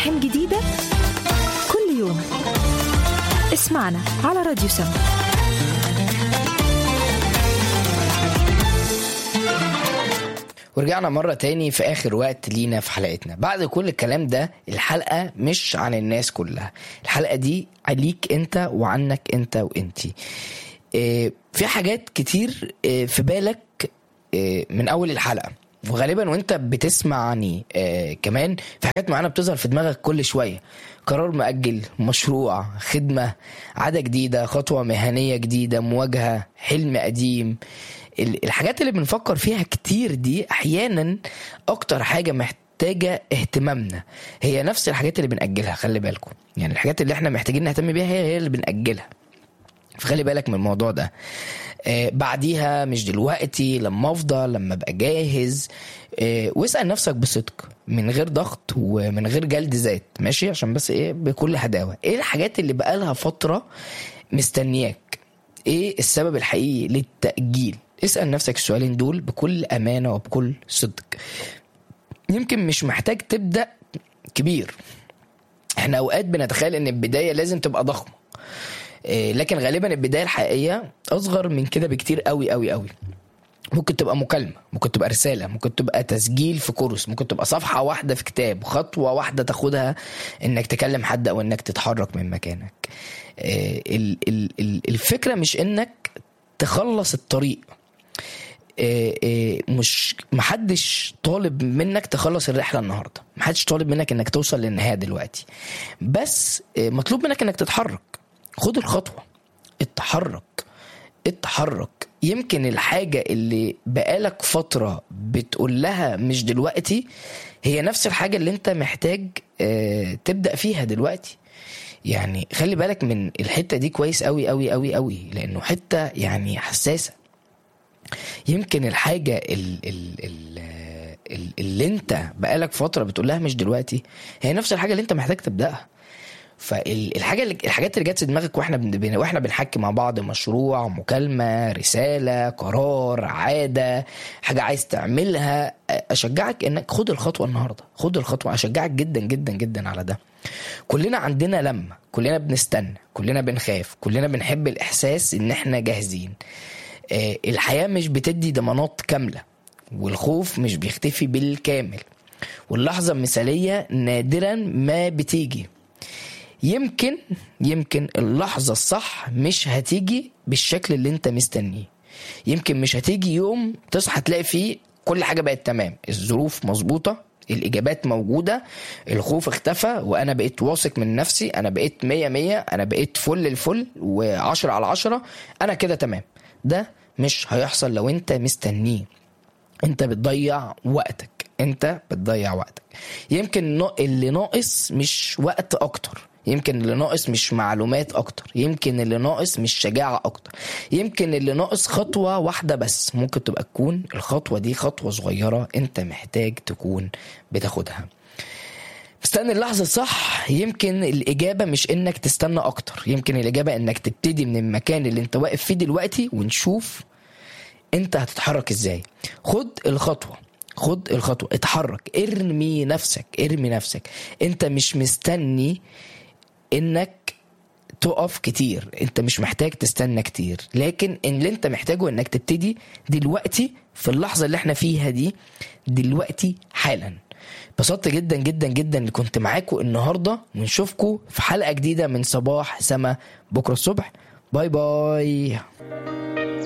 ملحم جديدة كل يوم. اسمعنا على راديو سما. ورجعنا مرة تاني في آخر وقت لينا في حلقتنا. بعد كل الكلام ده، الحلقة مش عن الناس كلها، الحلقة دي عليك انت وعنك انت وانتي. في حاجات كتير في بالك من أول الحلقة، وغالبا وانت بتسمعني كمان في حاجات معانا بتظهر في دماغك كل شوية. قرار مؤجل، مشروع، خدمة، عادة جديدة، خطوة مهنية جديدة، مواجهة، حلم قديم. الحاجات اللي بنفكر فيها كتير دي أحيانا أكتر حاجة محتاجة اهتمامنا هي نفس الحاجات اللي بنأجلها. خلي بالكم، يعني الحاجات اللي احنا محتاجين نهتم بيها هي اللي بنأجلها. فخلي بالك من الموضوع ده. بعديها مش دلوقتي، لما افضل، لما ابقى جاهز. واسأل نفسك بصدق من غير ضغط ومن غير جلد ذات، ماشي؟ عشان بس بكل هداوة، ايه الحاجات اللي بقالها فترة مستنياك؟ ايه السبب الحقيقي للتأجيل؟ اسأل نفسك السؤالين دول بكل أمانة وبكل صدق. يمكن مش محتاج تبدأ كبير. احنا اوقات بنتخيل ان البداية لازم تبقى ضخمة، لكن غالبا البداية الحقيقية أصغر من كده بكتير قوي قوي قوي. ممكن تبقى مكالمة، ممكن تبقى رسالة، ممكن تبقى تسجيل في كورس، ممكن تبقى صفحة واحدة في كتاب، خطوة واحدة تاخدها انك تكلم حد او انك تتحرك من مكانك. الفكرة مش انك تخلص الطريق. مش محدش طالب منك تخلص الرحلة النهاردة، محدش طالب منك انك توصل للنهاية دلوقتي، بس مطلوب منك انك تتحرك. خد الخطوة، اتحرك. يمكن الحاجة اللي بقالك فترة بتقول لها مش دلوقتي هي نفس الحاجة اللي انت محتاج تبدأ فيها دلوقتي. يعني خلي بالك من الحتة دي كويس قوي قوي قوي قوي، لانه حتة يعني حساسة. يمكن الحاجة اللي انت بقالك فترة بتقول لها مش دلوقتي هي نفس الحاجة اللي انت محتاج تبدأها. الحاجات اللي جت في دماغك واحنا بنحكي مع بعض، مشروع، مكالمة، رسالة، قرار، عادة، حاجة عايز تعملها، اشجعك انك خد الخطوة النهاردة، خد الخطوة. اشجعك جدا جدا جدا على ده. كلنا عندنا لما، كلنا بنستنى، كلنا بنخاف، كلنا بنحب الاحساس ان احنا جاهزين. الحياة مش بتدي ضمانات كاملة، والخوف مش بيختفي بالكامل، واللحظة المثالية نادرا ما بتيجي. يمكن اللحظة الصح مش هتيجي بالشكل اللي انت مستنيه. يمكن مش هتيجي يوم تصحى تلاقي فيه كل حاجة بقت تمام، الظروف مظبوطة، الإجابات موجودة، الخوف اختفى، وأنا بقيت واثق من نفسي، أنا بقيت 100، أنا بقيت فل الفل و10/10، أنا كده تمام. ده مش هيحصل لو انت مستنيه. انت بتضيع وقتك، يمكن اللي ناقص مش وقت اكتر، يمكن اللي ناقص مش معلومات اكتر، يمكن اللي ناقص مش شجاعة اكتر، يمكن اللي ناقص خطوة واحدة بس. ممكن تكون الخطوة دي خطوة صغيرة انت محتاج تكون بتاخدها. استنى اللحظة صح. يمكن الإجابة مش إنك تستنى أكتر، يمكن الإجابة إنك تبتدي من المكان اللي أنت واقف فيه دلوقتي، ونشوف أنت هتتحرك إزاي. خد الخطوة، اتحرك، ارمي نفسك. أنت مش مستني إنك تقف كتير، أنت مش محتاج تستنى كتير، لكن اللي أنت محتاجه إنك تبتدي دلوقتي، في اللحظة اللي احنا فيها دي دلوقتي حالا. بسطت جدا جدا جدا اللي كنت معاكم النهاردة، ونشوفكم في حلقة جديدة من صباح سما بكرة الصبح. باي باي.